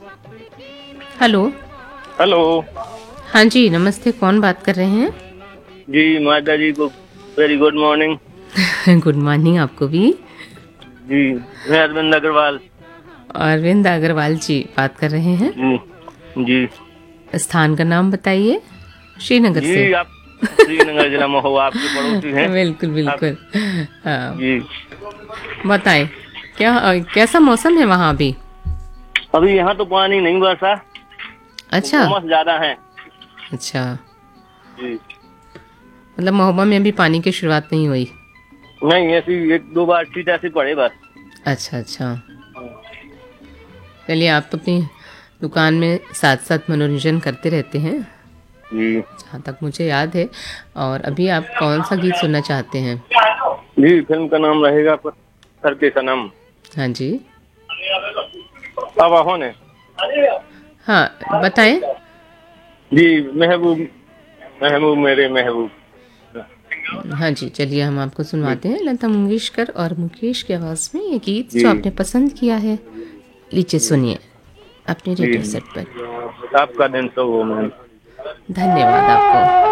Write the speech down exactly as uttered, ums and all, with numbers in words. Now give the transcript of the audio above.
Hello. Hello. हाँ जी, नमस्ते, कौन बात कर रहे हैं? जी माता जी को very good morning. Good morning आपको भी। जी मैं अरविंद अग्रवाल। अरविंद अग्रवाल जी बात कर रहे हैं। जी जी स्थान का नाम बताइए। श्रीनगर से। जी आप श्रीनगर जिला महोबा आपके पड़ोसी हैं। बिल्कुल आप बिल्कुल। हाँ, जी बताएं क्या कैसा मौसम है वहाँ अभी? अभी यहाँ तो पानी नहीं बरसा, अच्छा उमस ज्यादा है। अच्छा। जी मतलब महोबा में अभी पानी की शुरुआत नहीं हुई? नहीं, ऐसी एक दो बार छींट ऐसी पड़े बस। अच्छा अच्छा। चलिए, आप तो अपनी दुकान में साथ साथ मनोरंजन करते रहते हैं जी जहाँ तक मुझे याद है। और अभी आप कौन सा गीत सुनना चाहते हैं? जी फिल्म का नाम रहेगा पत्थर के सनम। हाँ जी। अब आहो ने। हाँ, बताएं। जी महबूब, महबूब मेरे महबूब। हाँ जी, चलिए हम आपको जी सुनवाते हैं लता मंगेशकर और मुकेश की आवाज़ में ये गीत जी जो आपने पसंद किया है। लीजिए जी सुनिए अपने जी रेडियो सेट पर। आपका दिन शुभ हो मैम। धन्यवाद आपको।